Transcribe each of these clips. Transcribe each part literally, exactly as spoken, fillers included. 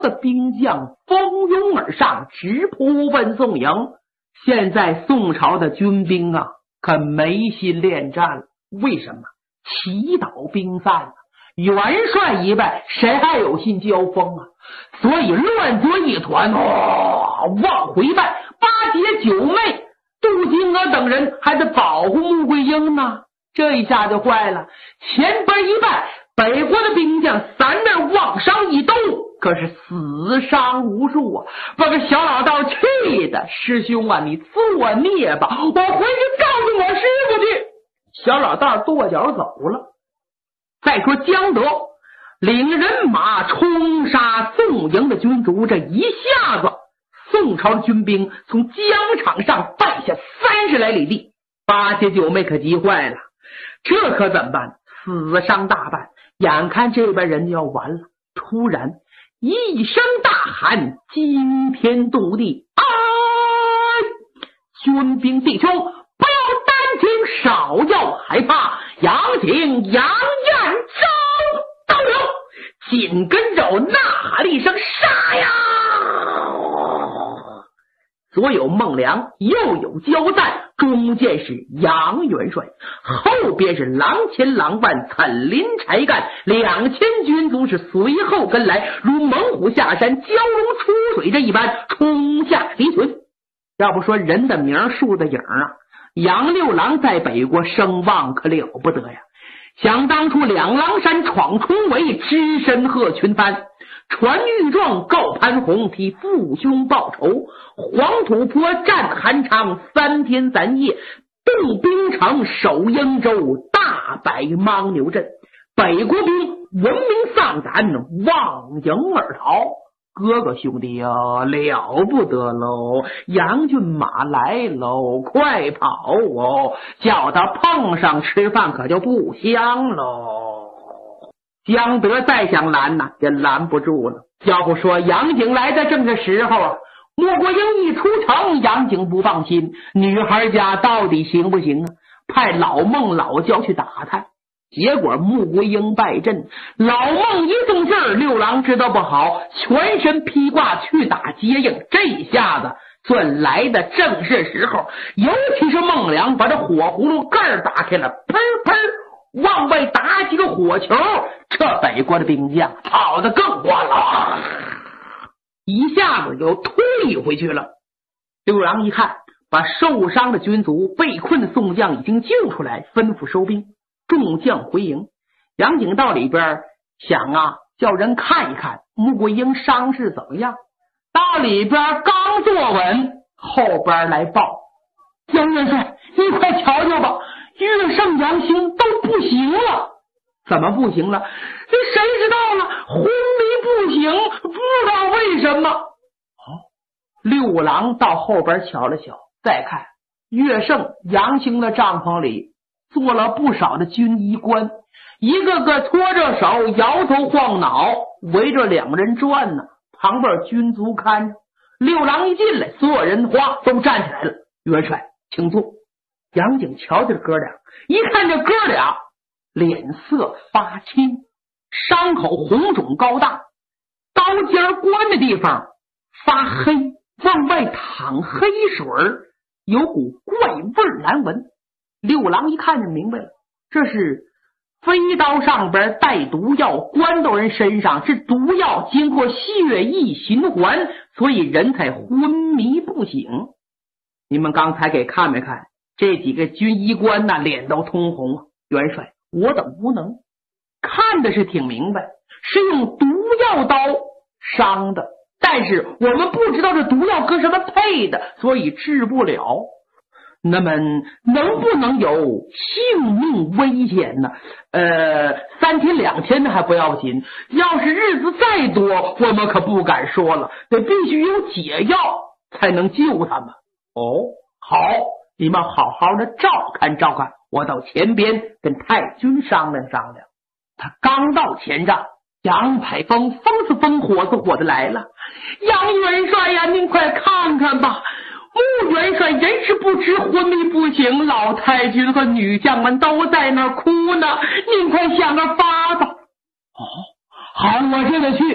的兵将蜂拥而上，直扑奔宋营。现在宋朝的军兵啊，可没心恋战了。为什么？棋倒兵散了，元帅一败，谁还有心交锋啊？所以乱作一团，哦，往回败。八姐、九妹、杜金娥等人还得保护穆桂英呢。这一下就坏了，前边一败，北国的兵将三面往上一动，可是死伤无数啊！把个小老道气的，师兄啊，你作孽吧！我回去告诉我师傅去。小老道跺脚走了。再说江德领人马冲杀宋营的军卒，这一下子宋朝的军兵从疆场上败下三十来里地。八姐九妹可急坏了，这可怎么办？死伤大半，眼看这边人就要完了。突然一声大喊，惊天动地，啊！军兵弟兄不要担惊少要害怕，杨景杨艳招到了，紧跟着呐喊了一声杀呀！左有孟良，右有焦赞，中间是杨元帅，后边是郎前郎万、岑林、柴干，两千军卒是随后跟来，如猛虎下山、蛟龙出水这一般冲下敌群。要不说人的名树的影啊，杨六郎在北国声望可了不得呀！想当初两狼山闯重围，只身贺群藩，传御状告潘洪，替父兄报仇，黄土坡战韩昌，三天三夜动兵城，守英州，大败牦牛镇。北国兵闻名丧胆，望营而逃。哥哥兄弟啊，了不得喽！杨骏马来喽，快跑哦！叫他碰上吃饭可就不香喽。江德再想拦呐，也拦不住了。要不说杨景来的正是时候啊！穆桂英一出城，杨景不放心，女孩家到底行不行啊？派老孟老焦去打探。结果穆桂英败阵，老孟一动劲儿，六郎知道不好，全身披挂去打接应。这下子算来的正是时候，尤其是孟良把这火葫芦盖打开了，喷喷往外打几个火球，这北国的兵将跑得更欢了，一下子就退回去了。六郎一看，把受伤的军卒、被困的宋将已经救出来，吩咐收兵，众将回营。杨景到里边想啊，叫人看一看穆桂英伤势怎么样。到里边刚坐稳，后边来报：杨元帅，你快瞧瞧吧，岳胜、杨兴都不行了。怎么不行了？谁知道了？昏迷不醒，不知道为什么。哦，六郎到后边瞧了瞧，再看岳胜、杨兴的帐篷里坐了不少的军医官，一个个拖着手，摇头晃脑，围着两人转呢。旁边军卒看着。六郎一进来，所有人哗都站起来了。元帅请坐。杨景瞧见哥俩，一看这哥俩脸色发青，伤口红肿高大，刀尖关的地方发黑，往外淌黑水，有股怪味难闻。六郎一看就明白了，这是飞刀上边带毒药，关到人身上，是毒药经过血液循环，所以人才昏迷不醒。你们刚才给看没看这几个军医官呐，脸都通红啊！元帅，我等无能，看的是挺明白，是用毒药刀伤的，但是我们不知道这毒药跟什么配的，所以治不了。那么能不能有性命危险呢？呃，三天两天的还不要紧，要是日子再多，我们可不敢说了，得必须有解药才能救他们。哦，好，你们好好的照看照看，我到前边跟太君商量商量。他刚到前帐，杨排风风是风火是火的来了。杨元帅呀，您快看看吧，穆元帅人事不知，昏迷不醒，老太君和女将们都在那儿哭呢，您快想个法子。哦，好，我这就去。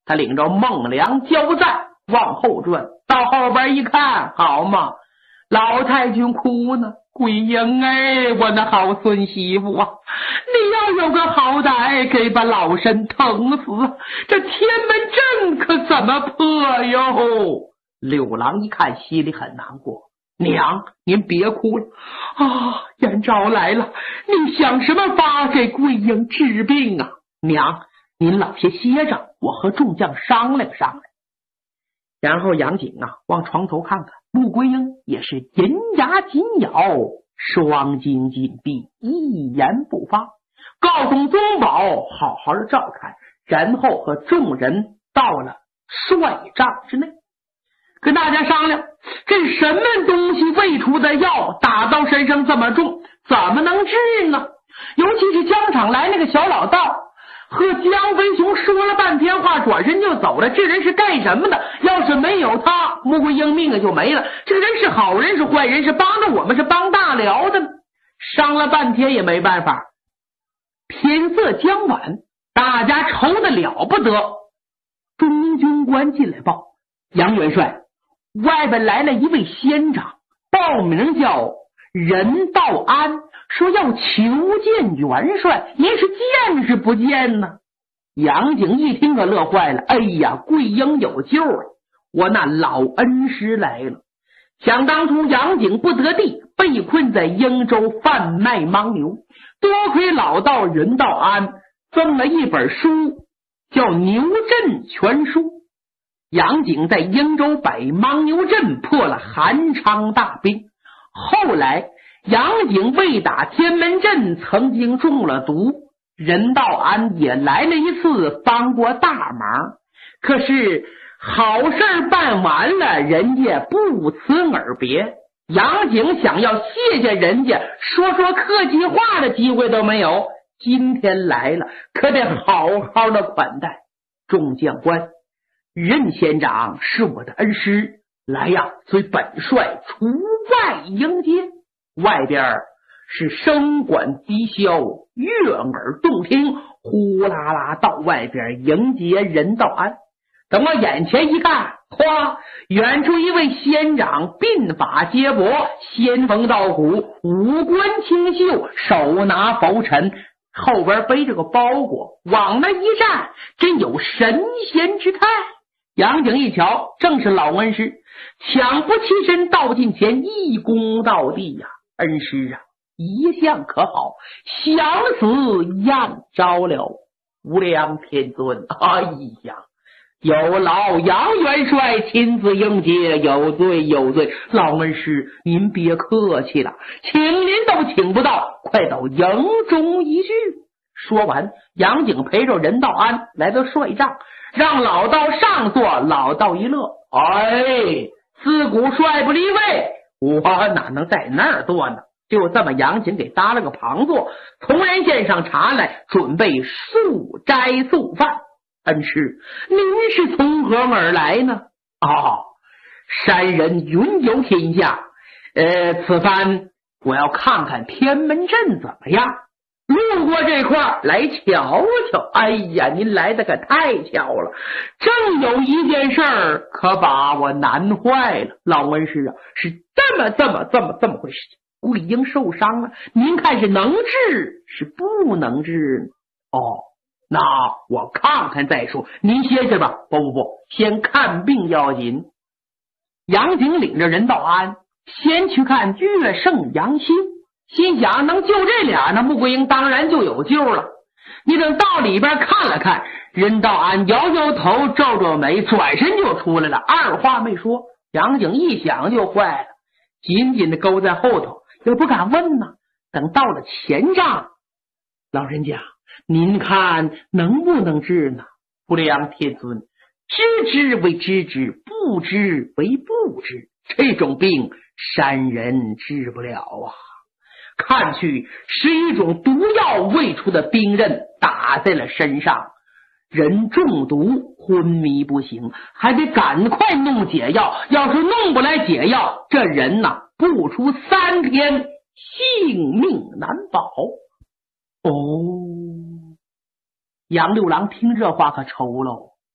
他领着孟良交战往后转，到后边一看，好嘛，老太君哭呢。桂英哎，我那好孙媳妇啊，你要有个好歹，给把老身疼死，这天门阵可怎么破哟？六郎一看，心里很难过。娘，您别哭了啊！燕昭来了，你想什么法给桂英治病啊？娘，您老些歇着，我和众将商量商量。然后杨景啊，往床头看看，穆桂英也是银牙紧咬，双睛紧闭，一言不发，告诉宗保好好的照看，然后和众人到了帅帐之内，跟大家商量，这什么东西喂出的药打到身上这么重，怎么能治呢？尤其是疆场来那个小老道，和江飞雄说了半天话，转身就走了。这人是干什么的？要是没有他，穆桂英命就没了。这个人是好人是坏人？是帮着我们是帮大辽的？商了半天也没办法。天色将晚，大家愁得了不得。中军官进来报，杨元帅，外边来了一位仙长，报名叫任道安，说要求见元帅，您是见是不见呢？杨景一听可乐坏了，哎呀，桂英有救了，我那老恩师来了。想当初杨景不得地，被困在英州贩卖牦牛，多亏老道任道安赠了一本书，叫《牛阵全书》。杨景在英州北牦牛阵破了韩昌大兵，后来杨景为打天门阵曾经中了毒，任道安也来了一次，帮过大忙。可是好事办完了，人家不辞而别。杨景想要谢谢人家，说说客气话的机会都没有。今天来了，可得好好的款待。众将官，任县长是我的恩师，来呀，随本帅出外迎接。外边是声管低箫，悦耳动听，呼啦啦到外边迎接任道安。等我眼前一看，哗，远处一位仙长，鬓发皆薄，仙风道骨，五官清秀，手拿拂尘，后边背着个包裹，往那一站，真有神仙之态。杨景一瞧，正是老恩师，抢不起身，到近前一躬到地呀、啊，恩师啊，一向可好，想死样招了。无量天尊，哎呀，有劳杨元帅亲自迎接，有罪有罪。老恩师您别客气了，请您都请不到，快到营中一叙。说完，杨景陪着任道安来到帅帐，让老道上座。老道一乐，哎，自古帅不离位，我哪能在那儿坐呢？就这么，杨景给搭了个旁座，从人献上茶来，准备素斋素饭。恩师，您是从何而来呢？哦，山人云游天下，呃，此番我要看看天门阵怎么样，路过这块来瞧瞧。哎呀，您来的可太巧了，正有一件事儿可把我难坏了。老恩师啊，是这么这么这么这么回事情。桂英受伤了，您看是能治是不能治呢？哦，那我看看再说，您歇歇吧。不不不，先看病要紧。杨景领着任道安先去看岳胜、杨兴，心想能救这俩，那穆桂英当然就有救了。你等到里边看了看，任道安摇摇头，皱皱眉，转身就出来了，二话没说。杨景一想就坏了，紧紧的勾在后头，也不敢问呢。等到了前帐，老人家您看能不能治呢？不良天尊，知之为知之，不知为不知，这种病山人治不了啊。看去是一种毒药喂出的兵刃打在了身上，人中毒昏迷不醒，还得赶快弄解药。要是弄不来解药，这人呐、啊、不出三天性命难保。哦，杨六郎听这话可愁喽，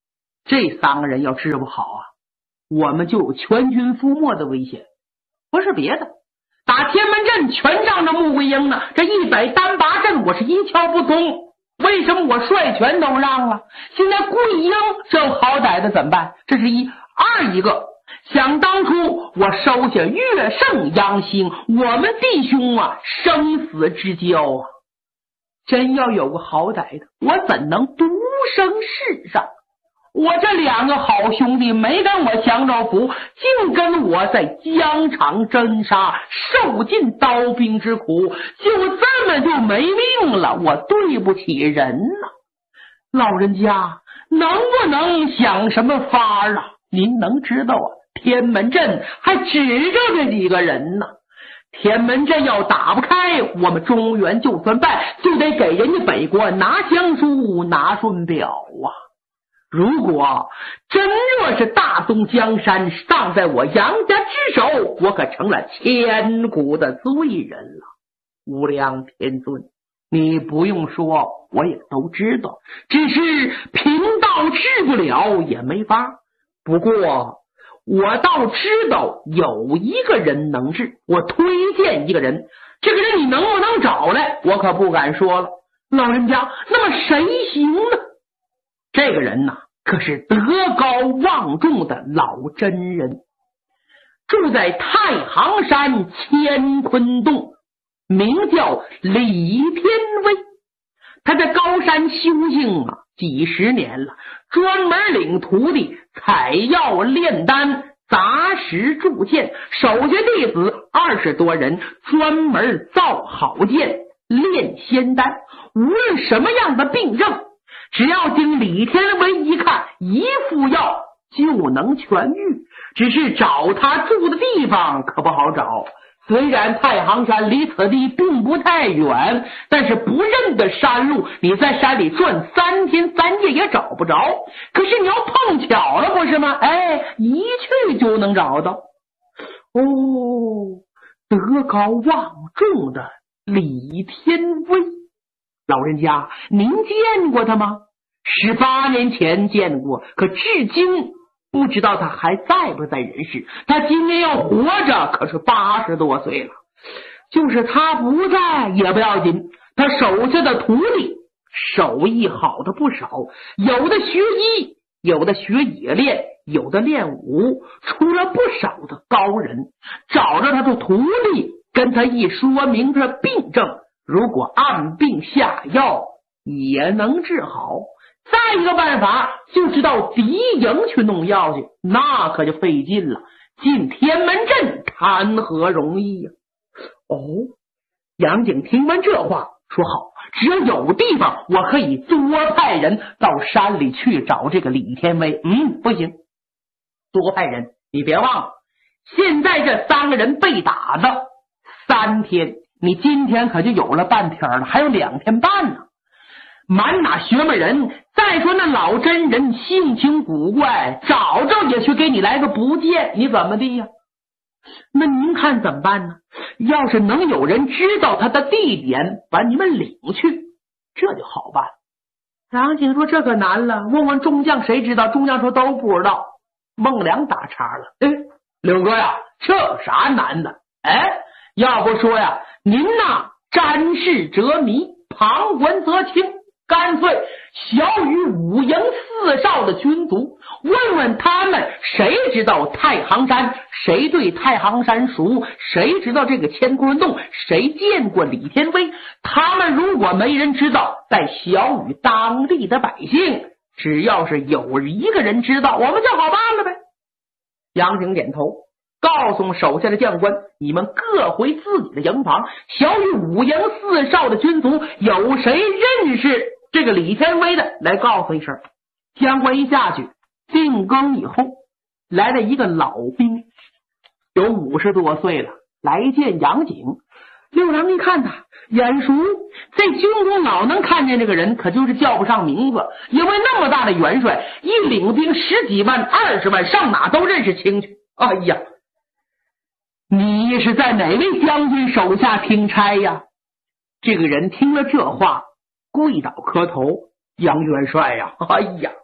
这三个人要治不好啊，我们就有全军覆没的危险。不是别的，打天门阵全仗着穆桂英呢，这一百单八阵我是一窍不通。为什么我帅权都让了？现在桂英这好歹的怎么办？这是一。二一个，想当初我收下岳胜、杨兴，我们弟兄啊生死之交啊，真要有个好歹的，我怎能独生世上？我这两个好兄弟没跟我降着服，竟跟我在疆场征杀，受尽刀兵之苦，就这么就没命了，我对不起人呐！老人家能不能想什么法啊？您能知道啊，天门阵还指着这几个人呢。天门阵要打不开，我们中原就算败，就得给人家北国拿降书拿顺表啊。如果真若是大东江山丧在我杨家之手，我可成了千古的罪人了。无量天尊，你不用说，我也都知道，只是贫道治不了也没法。不过我倒知道有一个人能治，我推荐一个人，这个人你能不能找来，我可不敢说了。老人家，那么谁行呢？这个人呐，可是德高望重的老真人，住在太行山乾坤洞，名叫李天威。他在高山修行啊几十年了，专门领徒弟采药炼丹，杂食铸剑，手下弟子二十多人，专门造好剑炼仙丹。无论什么样的病症，只要经李天威一看，一副药就能痊愈。只是找他住的地方可不好找，虽然太行山离此地并不太远，但是不认得山路，你在山里转三天三夜也找不着。可是你要碰巧了，不是吗？哎，一去就能找到。哦，德高望重的李天威，老人家您见过他吗？十八年前见过，可至今不知道他还在不在人世。他今年要活着可是八十多岁了，就是他不在也不要紧，他手下的徒弟手艺好的不少，有的学医，有的学冶炼，有的练武，出了不少的高人。找着他的徒弟，跟他一说明这病症，如果按病下药也能治好。再一个办法，就知道敌营去弄药去，那可就费劲了。进天门阵谈何容易呀、啊！哦，杨景听完这话说好，只要有地方，我可以多派人到山里去找这个李天威。嗯，不行，多派人，你别忘了，现在这三个人被打的三天，你今天可就有了半天了，还有两天半呢。满哪学门人，再说那老真人性情古怪，找着也去给你来个不见，你怎么地呀？那您看怎么办呢？要是能有人知道他的地点，把你们领去，这就好办。杨景说这可难了，问问众将谁知道？众将说都不知道。孟良打岔了，哎，刘哥呀，这有啥难的？哎，要不说呀，您呐瞻视则迷，旁观则清，干脆小于五营四少的军卒，问问他们谁知道太行山，谁对太行山熟，谁知道这个乾坤洞，谁见过李天威。他们如果没人知道，再小于当地的百姓，只要是有一个人知道，我们就好办了呗。杨景点头，告诉手下的将官，你们各回自己的营房，小于五营四少的军卒，有谁认识这个李天威的，来告诉一声。将官一下去，定更以后，来了一个老兵，有五十多岁了，来见杨景。六郎一看他眼熟，这军中老能看见这个人，可就是叫不上名字，因为那么大的元帅，一领兵十几万二十万，上哪都认识清去。哎呀，你是在哪位将军手下听差呀？这个人听了这话，跪倒磕头，杨元帅呀，哎呀，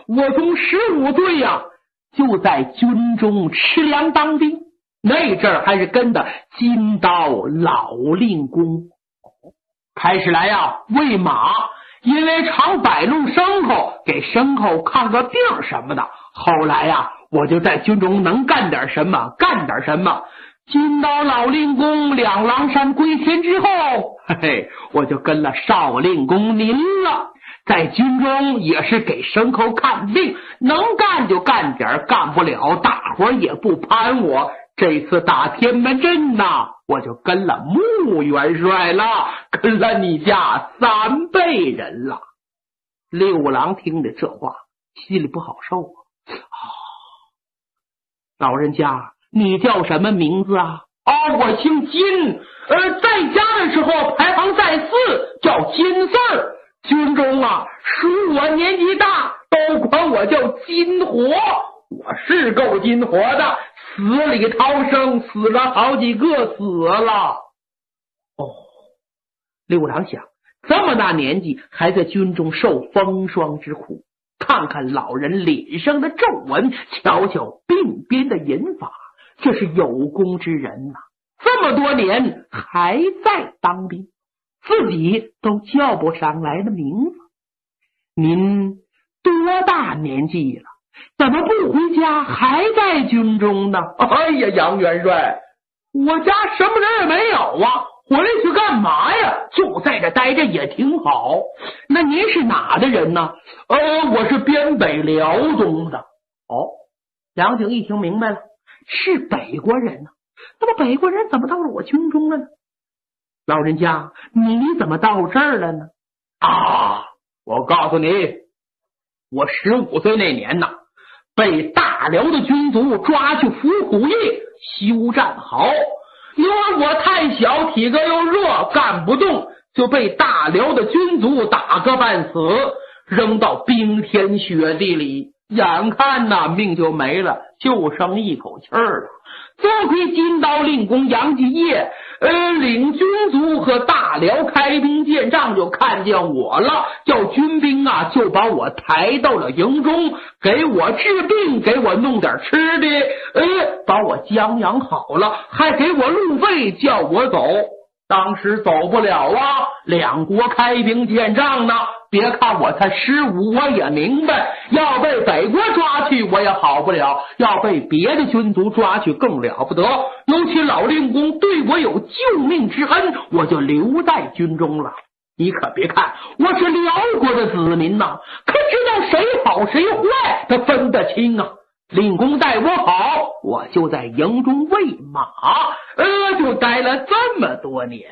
我从十五岁呀、啊、就在军中吃粮当兵，那阵儿还是跟的金刀老令公。开始来呀、啊、喂马，因为常摆弄牲口，给牲口看个病什么的。后来呀、啊、我就在军中能干点什么干点什么。金刀老令公两狼山归天之后，嘿嘿，我就跟了少令公您了。在军中也是给牲口看病，能干就干点，干不了大伙也不攀我。这次打天门阵呐，我就跟了穆元帅了，跟了你家三辈人了。六郎听着这话，心里不好受啊。哦，老人家，你叫什么名字啊？哦，我姓金，呃，在家的时候排行在四，叫金四儿。军中啊，属我年纪大，都管我叫金火。我是够金火的，死里逃生，死了好几个，死了。哦，六郎想，这么大年纪还在军中受风霜之苦，看看老人脸上的皱纹，瞧瞧鬓边的银发，这是有功之人呐、啊！这么多年还在当兵，自己都叫不上来的名字。您多大年纪了？怎么不回家，还在军中呢？哎呀，杨元帅，我家什么人也没有啊，回来去干嘛呀？就在这待着也挺好。那您是哪的人呢？呃，我是边北辽东的。哦，杨景一听明白了，是北国人呢、啊。那么北国人怎么到了我军中了呢？老人家，你怎么到这儿了呢？啊，我告诉你，我十五岁那年呐，被大辽的军卒抓去伏虎夜休战壕，因为我太小，体格又弱，干不动，就被大辽的军卒打个半死，扔到冰天雪地里，眼看呐命就没了，就剩一口气儿了。多亏金刀令公杨继业呃，领军卒和大辽开兵见仗，就看见我了，叫军兵啊就把我抬到了营中，给我治病，给我弄点吃的，哎，把我将养好了，还给我路费，叫我走。当时走不了啊，两国开兵见仗呢。别看我才十五，我也明白，要被北国抓去我也好不了，要被别的军卒抓去更了不得。尤其老令公对我有救命之恩，我就留在军中了。你可别看我是辽国的子民呐、啊，可知道谁好谁坏，他分得清啊。令公待我好，我就在营中喂马，呃，就待了这么多年。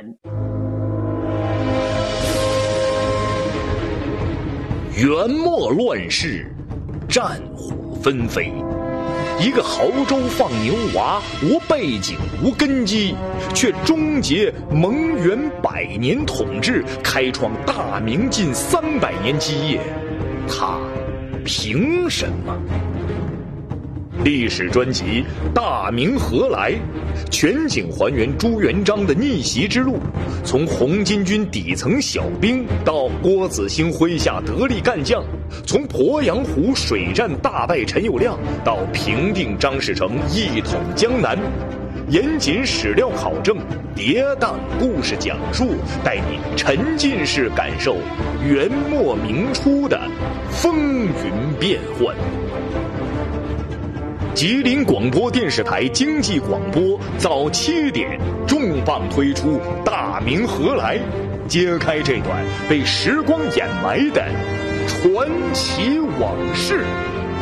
元末乱世，战火纷飞，一个亳州放牛娃，无背景无根基，却终结蒙元百年统治，开创大明近三百年基业，他凭什么？历史专辑《大明何来》全景还原朱元璋的逆袭之路，从红巾军底层小兵到郭子兴麾下得力干将，从鄱阳湖水战大败陈友谅到平定张士诚一统江南，严谨史料考证，跌宕故事讲述，带你沉浸式感受元末明初的风云变幻。吉林广播电视台经济广播早七点重磅推出《大明何来》，揭开这段被时光掩埋的传奇往事。